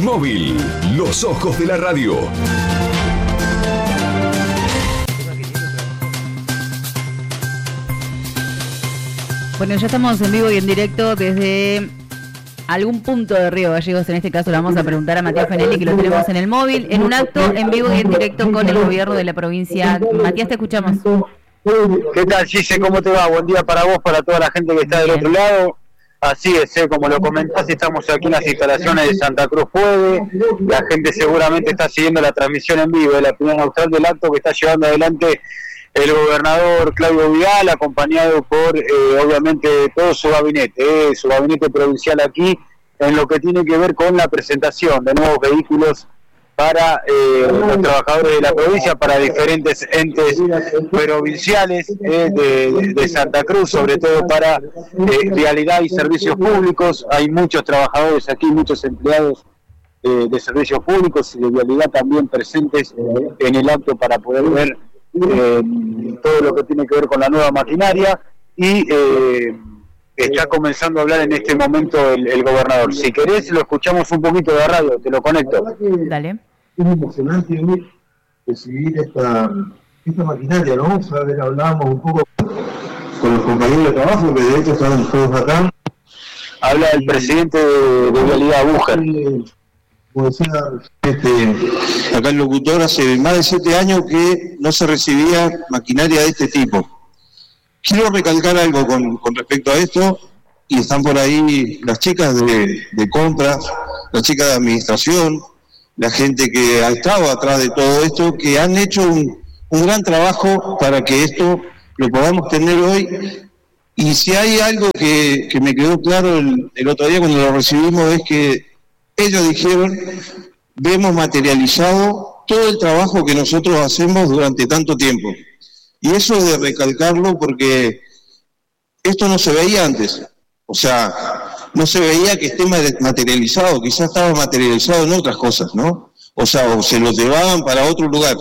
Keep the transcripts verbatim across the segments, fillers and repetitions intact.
Móvil, los ojos de la radio. Bueno, ya estamos en vivo y en directo desde algún punto de Río Gallegos. En este caso le vamos a preguntar a Matías Fenelli, que lo tenemos en el móvil, en un acto en vivo y en directo con el gobierno de la provincia. Matías, te escuchamos. ¿Qué tal, Gise? ¿Cómo te va? Buen día para vos, para toda la gente que está del otro lado. Así es, ¿eh? Como lo comentaste, estamos aquí en las instalaciones de Santa Cruz Puede. La gente seguramente está siguiendo la transmisión en vivo de la opinión austral del acto que está llevando adelante el gobernador Claudio Vidal, acompañado por, eh, obviamente, todo su gabinete, eh, su gabinete provincial aquí, en lo que tiene que ver con la presentación de nuevos vehículos para eh, los trabajadores de la provincia, para diferentes entes provinciales eh, de, de Santa Cruz, sobre todo para eh, vialidad y servicios públicos. Hay muchos trabajadores aquí, muchos empleados eh, de servicios públicos y de vialidad también presentes en el acto para poder ver Eh, todo lo que tiene que ver con la nueva maquinaria y eh, está comenzando a hablar en este momento el, el gobernador. Si querés lo escuchamos un poquito de radio, te lo conecto. Dale. Es emocionante hoy recibir esta, esta maquinaria, ¿no? A ver, hablábamos un poco con los compañeros de trabajo, que de hecho están todos acá. Habla el presidente de, de Vialidad, Búger. Como decía este, acá el locutor, hace más de siete años que no se recibía maquinaria de este tipo. Quiero recalcar algo con, con respecto a esto, y están por ahí las chicas de, de compras, las chicas de administración, la gente que ha estado atrás de todo esto, que han hecho un, un gran trabajo para que esto lo podamos tener hoy. Y si hay algo que, que me quedó claro el, el otro día cuando lo recibimos, es que ellos dijeron, vemos materializado todo el trabajo que nosotros hacemos durante tanto tiempo. Y eso es de recalcarlo porque esto no se veía antes. O sea, no se veía que esté materializado, quizás estaba materializado en otras cosas, ¿no? O sea, o se lo llevaban para otro lugar.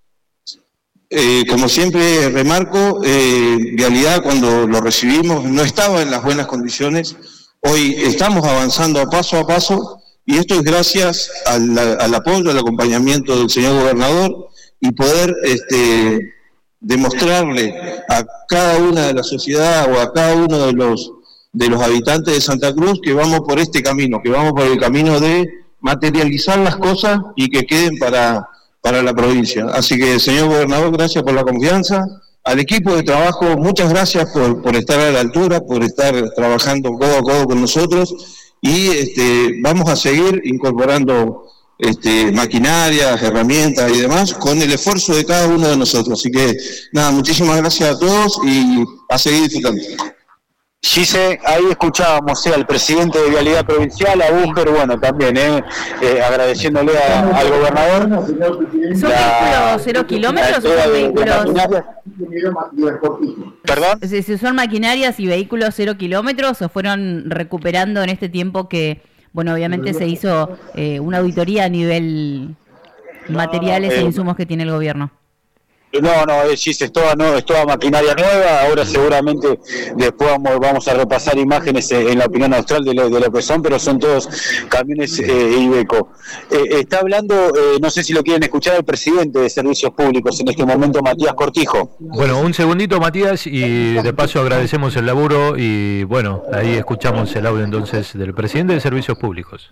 Eh, como siempre remarco, eh, Vialidad cuando lo recibimos no estaba en las buenas condiciones. Hoy estamos avanzando a paso a paso. Y esto es gracias al, al apoyo, al acompañamiento del señor gobernador y poder este, demostrarle a cada una de la sociedad o a cada uno de los, de los habitantes de Santa Cruz que vamos por este camino, que vamos por el camino de materializar las cosas y que queden para, para la provincia. Así que, señor gobernador, gracias por la confianza. Al equipo de trabajo, muchas gracias por, por estar a la altura, por estar trabajando codo a codo con nosotros. Y este, vamos a seguir incorporando este, maquinarias, herramientas y demás con el esfuerzo de cada uno de nosotros. Así que, nada, muchísimas gracias a todos y a seguir disfrutando. Gise, ahí escuchábamos eh, al presidente de Vialidad Provincial, a Búger, bueno, también, eh, eh, agradeciéndole a, al gobernador. ¿Son vehículos cero kilómetros o son vehículos...? ¿Perdón? Si son maquinarias y vehículos cero kilómetros o fueron recuperando en este tiempo que, bueno, obviamente se hizo eh, una auditoría a nivel materiales no, no, eh, e insumos que tiene el gobierno. No, no, es, es, toda, no, es toda maquinaria nueva. Ahora seguramente después vamos, vamos a repasar imágenes en la opinión austral de lo, de lo que son, pero son todos camiones eh, Iveco. Eh, está hablando, eh, no sé si lo quieren escuchar, el presidente de Servicios Públicos en este momento, Matías Cortijo. Bueno, un segundito, Matías, y de paso agradecemos el laburo y bueno, ahí escuchamos el audio entonces del presidente de Servicios Públicos.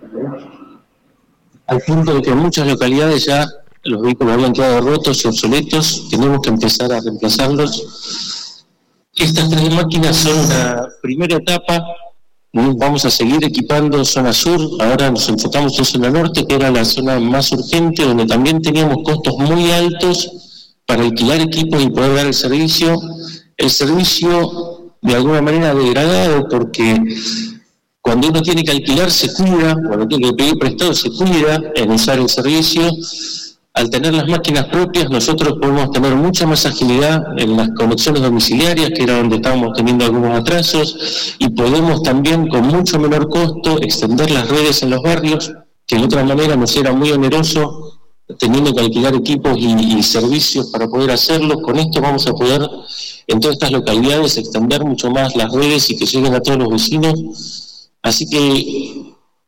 Al punto de que en muchas localidades ya los vehículos habían quedado rotos y obsoletos, tenemos que empezar a reemplazarlos. Estas tres máquinas son la primera etapa, vamos a seguir equipando zona sur, ahora nos enfocamos en zona norte, que era la zona más urgente, donde también teníamos costos muy altos para alquilar equipos y poder dar el servicio. El servicio, de alguna manera, degradado, porque cuando uno tiene que alquilar se cuida, cuando tiene que pedir prestado se cuida en usar el servicio. Al tener las máquinas propias, nosotros podemos tener mucha más agilidad en las conexiones domiciliarias, que era donde estábamos teniendo algunos atrasos, y podemos también, con mucho menor costo, extender las redes en los barrios, que de otra manera nos era muy oneroso, teniendo que alquilar equipos y, y servicios para poder hacerlo. Con esto vamos a poder, en todas estas localidades, extender mucho más las redes y que lleguen a todos los vecinos. Así que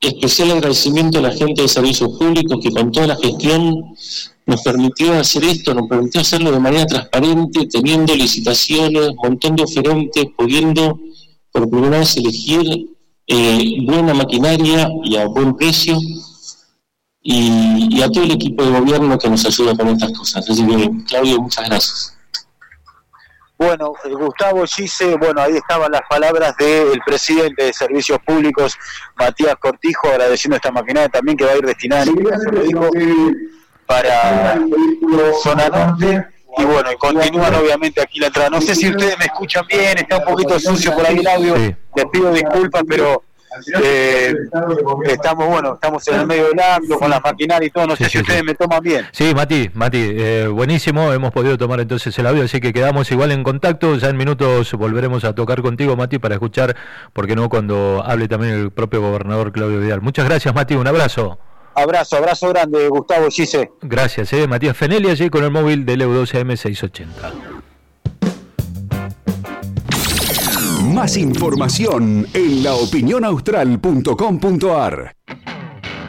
especial agradecimiento a la gente de Servicios Públicos que con toda la gestión nos permitió hacer esto, nos permitió hacerlo de manera transparente, teniendo licitaciones, un montón de oferentes, pudiendo por primera vez elegir eh, buena maquinaria y a buen precio, y, y a todo el equipo de gobierno que nos ayuda con estas cosas. Así que, Claudio, muchas gracias. Bueno, Gustavo Gise, bueno, ahí estaban las palabras del presidente de Servicios Públicos, Matías Cortijo, agradeciendo esta maquinaria también que va a ir destinada, en este caso lo dijo, para zona norte. Y bueno, y continúan obviamente aquí la entrada. No sé si ustedes me escuchan bien, está un poquito sucio por ahí el audio, sí. Les pido disculpas, pero eh, estamos, bueno, estamos en el medio del acto con la maquinaria y todo, no sí, sé sí, si ustedes sí. me toman bien. Sí, Mati, Mati, eh, buenísimo, hemos podido tomar entonces el audio, así que quedamos igual en contacto, ya en minutos volveremos a tocar contigo, Mati, para escuchar, ¿por qué no?, cuando hable también el propio gobernador Claudio Vidal. Muchas gracias, Mati, un abrazo. Abrazo, abrazo grande, Gustavo Gise. Gracias, eh, Matías Fenelli, allí con el móvil del E U doce A M seiscientos ochenta. Más información en la opinión austral punto com punto a r.